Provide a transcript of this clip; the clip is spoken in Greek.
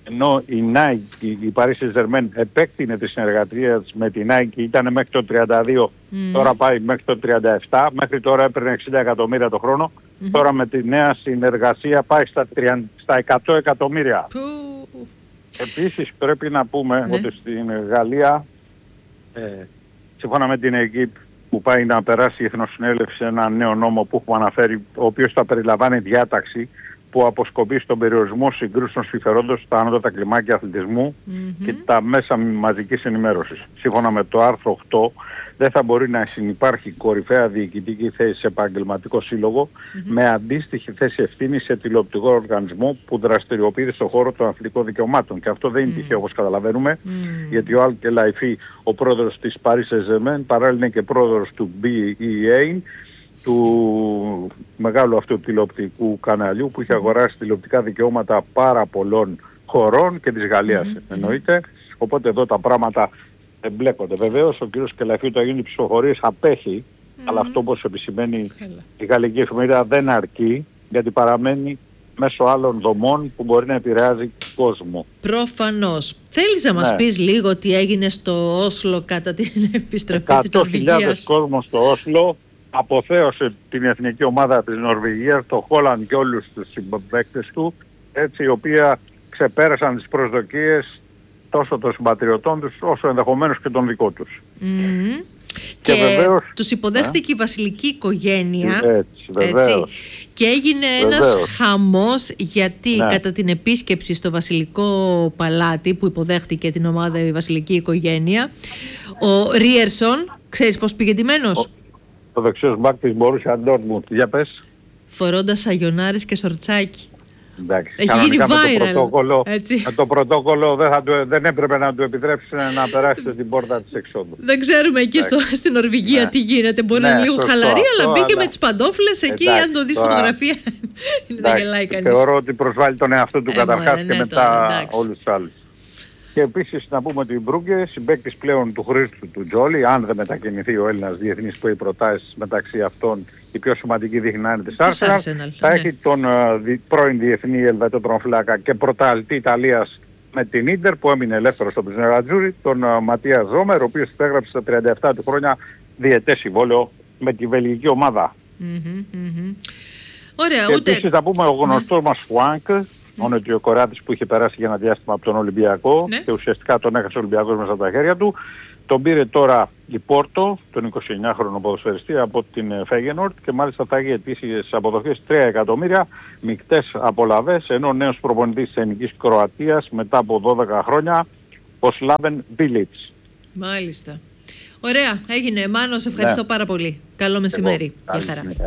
ενώ η Nike, η Paris Saint-Germain επέκτηνε τη συνεργασία με τη Nike, ήταν μέχρι το 32, τώρα πάει μέχρι το 37, μέχρι τώρα έπαιρνε 60 εκατομμύρια το χρόνο, τώρα με τη νέα συνεργασία πάει στα 100 εκατομμύρια. Επίσης πρέπει να πούμε ότι στην Γαλλία, σύμφωνα με την ΕΚΙΠ, που πάει να περάσει η Εθνοσυνέλευση ένα νέο νόμο που έχουμε αναφέρει, ο οποίος θα περιλαμβάνει διάταξη που αποσκοπεί στον περιορισμό συγκρούσεων συμφερόντων στα ανώτατα κλιμάκια αθλητισμού και τα μέσα μαζικής ενημέρωσης. Σύμφωνα με το άρθρο 8, δεν θα μπορεί να συνυπάρχει κορυφαία διοικητική θέση σε επαγγελματικό σύλλογο με αντίστοιχη θέση ευθύνης σε τηλεοπτικό οργανισμό που δραστηριοποιείται στον χώρο των αθλητικών δικαιωμάτων. Και αυτό δεν είναι τυχαίο, όπως καταλαβαίνουμε, γιατί ο Αλ Κελαϊφή, ο πρόεδρος της Paris Saint-Germain, παράλληλα είναι και πρόεδρος του BEA, του μεγάλου αυτού τηλεοπτικού καναλιού που είχε αγοράσει τηλεοπτικά δικαιώματα πάρα πολλών χωρών και της Γαλλίας εννοείται. Οπότε εδώ τα πράγματα εμπλέκονται. Βεβαίως ο κ. Κελαϊφή όταν γίνει ψηφοφορίες απέχει, αλλά αυτό όπως επισημαίνει η γαλλική εφημερίδα δεν αρκεί, γιατί παραμένει μέσω άλλων δομών που μπορεί να επηρεάζει κόσμο. Προφανώς. Θέλεις να μας πεις λίγο τι έγινε στο Όσλο κατά την επιστροφή της Νορβηγίας? 100.000 κόσμος στο Όσλο αποθέωσε την εθνική ομάδα της Νορβηγίας, το Χόλαντ και όλους τους συμπαίκτες του, έτσι, οι οποίοι ξεπέρασαν τις προσδοκίες τόσο των συμπατριωτών τους όσο ενδεχομένως και των δικών τους. Και βεβαίως, τους υποδέχτηκε η βασιλική οικογένεια, έτσι, και έγινε ένας χαμός, γιατί κατά την επίσκεψη στο βασιλικό παλάτι που υποδέχτηκε την ομάδα η βασιλική οικογένεια, ο Ρίερσον, ξέρεις πώς πήγε ντυμένος? Το δεξιός μπακ της Μπορούσια Ντόρτμουντ. Για πες. Φορώντας σαγιονάρες και σορτσάκι. Εντάξει, έχει γίνει viral. Με το πρωτόκολλο δεν έπρεπε να του επιτρέψουν να περάσει την πόρτα της εξόδου. Δεν ξέρουμε εκεί στην Νορβηγία τι γίνεται. Μπορεί να είναι λίγο χαλαρή, αλλά μπήκε με τις παντόφλες εκεί. Αν το δεις φωτογραφία, δεν γελάει κανείς. Θεωρώ ότι προσβάλλει τον εαυτό του καταρχάς και μετά όλους τους άλλους. Και επίσης να πούμε ότι η Μπρούγκε, συμπαίκτης πλέον του Χρήστου του Τζόλι, αν δεν μετακινηθεί ο Έλληνας διεθνής που έχει προτάσεις, μεταξύ αυτών η πιο σημαντική δείχνει να είναι της Arsenal, θα έχει τον πρώην διεθνή Ελβετό τερματοφύλακα και πρωταθλητή Ιταλίας με την Ίντερ που έμεινε ελεύθερος στο Νερατζούρι, τον Ματίας Ζόμερ, ο οποίος έγραψε στα 37 του χρόνια διετές συμβόλαιο με τη βελγική ομάδα. Ωραία, και επίσης θα πούμε ο γνωστός μας Φουάνκ, ο Νοτιοκορεάτης που είχε περάσει για ένα διάστημα από τον Ολυμπιακό και ουσιαστικά τον έχασε ο Ολυμπιακός μέσα από τα χέρια του. Τον πήρε τώρα η Πόρτο, τον 29χρονο ποδοσφαιριστή, από την Φέγενορτ και μάλιστα θα έχει αιτήσεις αποδοχές 3 εκατομμύρια, μικτές απολαβές, ενώ ο νέος προπονητής της Εθνικής Κροατίας μετά από 12 χρόνια, ο Σλάβεν Μπίλιτς. Μάλιστα. Ωραία, έγινε. Μάνο, σε ευχαριστώ πάρα πολύ. Καλό μεσημέρι. Γεια χαρά.